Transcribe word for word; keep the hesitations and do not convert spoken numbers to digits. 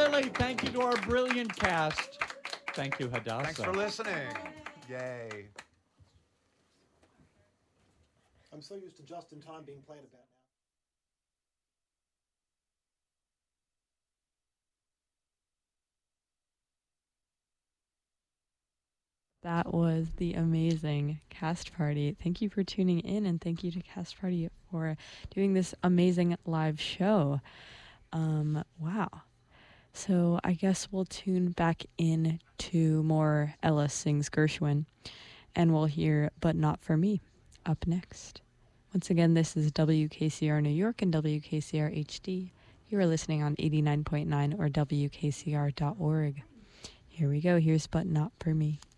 Lily. Thank you to our brilliant cast. Thank you, Hadassah. Thanks for listening. Yay. I'm so used to Just in Time being played about now. That was the amazing Cast Party. Thank you for tuning in, and thank you to Cast Party for doing this amazing live show. Um, wow. So I guess we'll tune back in to more Ella Sings Gershwin, and we'll hear But Not For Me up next. Once again, this is W K C R New York and W K C R H D. You are listening on eighty-nine point nine or W K C R dot org. Here we go. Here's But Not For Me.